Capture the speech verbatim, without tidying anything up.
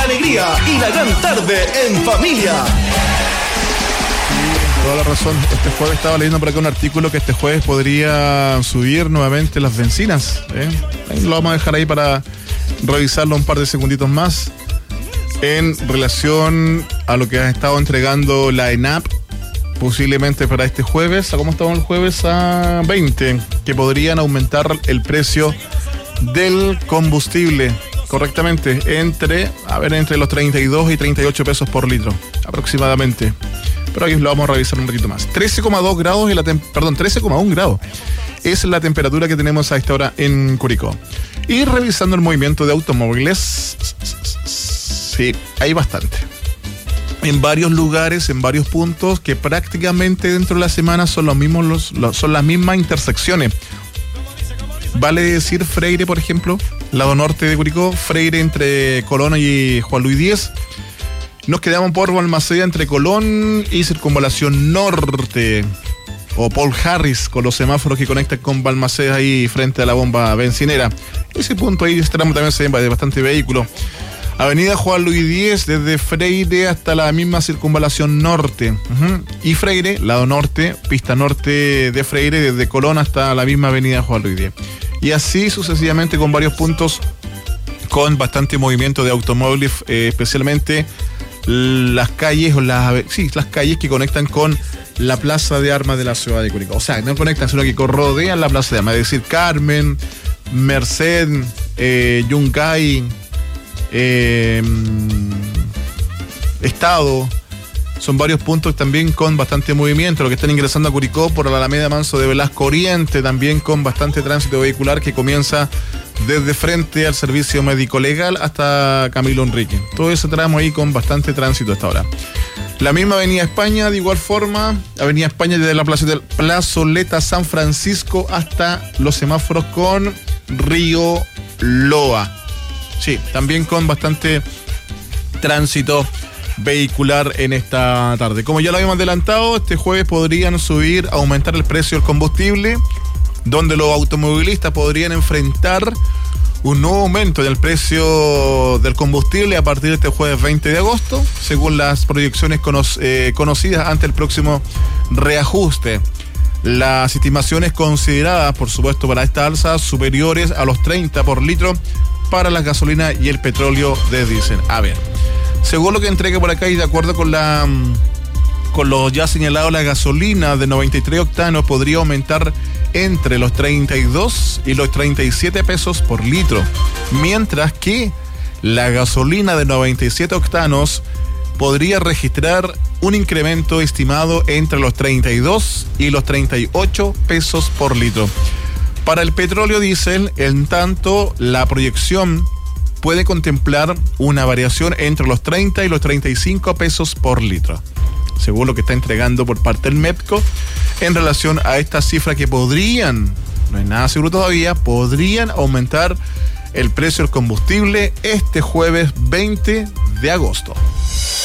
la alegría y la gran tarde en familia. Toda la razón. Este jueves estaba leyendo por acá un artículo que este jueves podría subir nuevamente las bencinas, ¿eh? Lo vamos a dejar ahí para revisarlo un par de segunditos más en relación a lo que ha estado entregando la ENAP posiblemente para este jueves. ¿A cómo estamos el jueves? A veinte, que podrían aumentar el precio del combustible correctamente entre, a ver, entre los treinta y dos y treinta y ocho pesos por litro aproximadamente. Pero ahí lo vamos a revisar un ratito más. trece coma dos grados y la tem- perdón, trece coma uno grados es la temperatura que tenemos a esta hora en Curicó. Y revisando el movimiento de automóviles, sí, hay bastante. En varios lugares, en varios puntos, que prácticamente dentro de la semana son los mismos, los, los, son las mismas intersecciones. Vale decir Freire, por ejemplo, lado norte de Curicó, Freire entre Colón y Juan Luis Díez. Nos quedamos por Balmaceda entre Colón y Circunvalación Norte, o Paul Harris, con los semáforos que conectan con Balmaceda ahí frente a la bomba bencinera. Ese punto ahí, este tramo también se ve bastante vehículo. Avenida Juan Luis Díez, desde Freire hasta la misma Circunvalación Norte. Uh-huh. Y Freire, lado norte, pista norte de Freire, desde Colón hasta la misma avenida Juan Luis Díez. Y así sucesivamente con varios puntos con bastante movimiento de automóviles, eh, especialmente las calles, o las, sí, las calles que conectan con la Plaza de Armas de la ciudad de Curicó. O sea, no conectan, sino que rodean la Plaza de Armas. Es decir, Carmen, Merced, eh, Yungay, eh, Estado. Son varios puntos también con bastante movimiento. Los que están ingresando a Curicó por la Alameda Manso de Velasco Oriente, también con bastante tránsito vehicular que comienza desde frente al servicio médico legal hasta Camilo Enrique. Todo ese tramo ahí con bastante tránsito hasta ahora. La misma Avenida España, de igual forma, Avenida España desde la Plazoleta San Francisco hasta los semáforos con Río Loa. Sí, también con bastante tránsito vehicular en esta tarde. Como ya lo habíamos adelantado, este jueves podrían subir, aumentar el precio del combustible, donde los automovilistas podrían enfrentar un nuevo aumento del precio del combustible a partir de este jueves veinte de agosto, según las proyecciones cono- eh, conocidas ante el próximo reajuste. Las estimaciones consideradas, por supuesto, para esta alza superiores a los treinta por litro para las gasolinas y el petróleo de diésel. A ver, según lo que entrega por acá y de acuerdo con la con los ya señalados, la gasolina de noventa y tres octanos podría aumentar entre los treinta y dos y los treinta y siete pesos por litro, mientras que la gasolina de noventa y siete octanos podría registrar un incremento estimado entre los treinta y dos y los treinta y ocho pesos por litro. Para el petróleo diésel, en tanto, la proyección puede contemplar una variación entre los treinta y los treinta y cinco pesos por litro, según lo que está entregando por parte del MEPCO en relación a estas cifras que podrían, no es nada seguro todavía, podrían aumentar el precio del combustible este jueves veinte de agosto.